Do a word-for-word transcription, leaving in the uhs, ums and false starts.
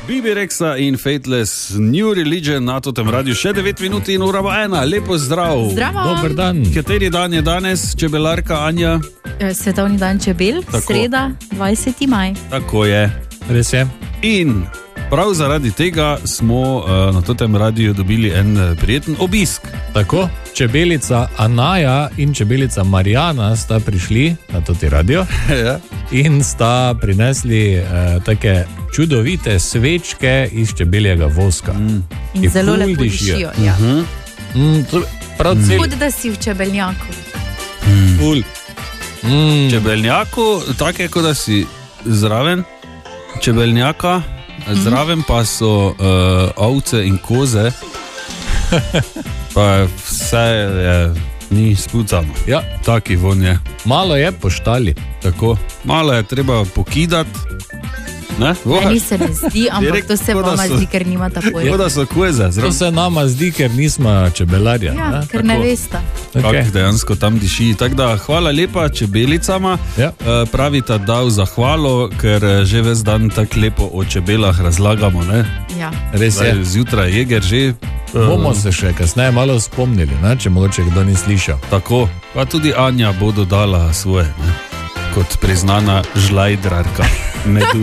Bibi Rexa in Fateless New Religion na totem radiju, še devet minut in ura bo ena. Lepo zdrav. Zdravo. Dober dan. Kateri dan je danes, čebelarka Anja? Svetovni dan čebel, Tako. sreda, dvajseti maj. Tako je. Res je. In prav zaradi tega smo uh, na totem radiju dobili en uh, prijeten obisk. Tako, čebelica Anaja in čebelica Marijana sta prišli na toti radio Ja. in sta prinesli eh, take čudovite svečke iz čebeljega voska. Mm. In Ki zelo ful lepo dišijo. dišijo. Ja. Mm, to, prav cel. Kot da si v čebelnjaku. Ful. Mm. Čebelnjaku, tako je, kot da si zraven čebelnjaka, zraven pa so uh, ovce in koze, pa vse je, ni spucano. Ja, Taki von je. malo je poštali. Tako. Malo je treba pokidati. Ne? Meni se ne zdi, ampak Direkt, to se kot da vama so- zdi, ker nimata Kot pojma. da so koze. To Zraven. se nama zdi, ker nismo čebelarja. Ja, ne? ker ne veste. Okay. Okay. Kako dejansko tam diši. Tako da hvala lepa čebelicama. Ja. Uh, pravita, da v zahvalo, ker eh, že ves dan tako lepo o čebelah razlagamo. Ne? Ja. Res Zdaj, je. zjutraj jeger že. Bomo se še kasneje malo spomnili, ne? Če mogoče kdo ni slišal. Tako, pa tudi Anja bo dodala svoje, ne? Kot priznana žlajdrarka.